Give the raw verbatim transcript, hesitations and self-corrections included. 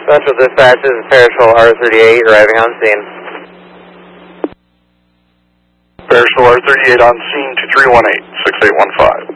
Central Dispatch, this is Parashul R thirty-eight, arriving on scene. Parashul R thirty-eight on scene to three one eight, six eight one five.